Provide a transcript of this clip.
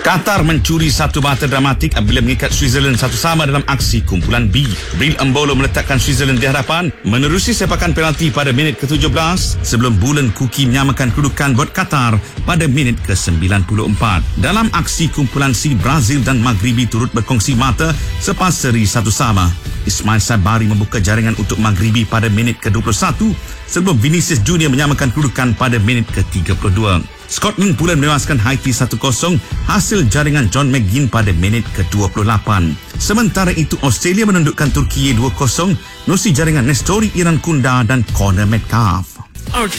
Qatar mencuri satu mata dramatik apabila mengikat Switzerland satu sama dalam aksi kumpulan B. Bril Embolo meletakkan Switzerland di hadapan menerusi sepakan penalti pada minit ke-17 sebelum Bulan Kuki menyamakan kedudukan buat Qatar pada minit ke-94. Dalam aksi kumpulan C, Brazil dan Maghribi turut berkongsi mata selepas seri satu sama. Ismail Sabari membuka jaringan untuk Maghribi pada minit ke-21 sebelum Vinicius Junior menyamakan kedudukan pada minit ke-32. Scotland pula menewaskan Haiti 1-0 hasil jaringan John McGinn pada minit ke-28. Sementara itu, Australia menundukkan Turki 2-0 melalui jaringan Nestori Iran Kunda dan Connor Metcalf.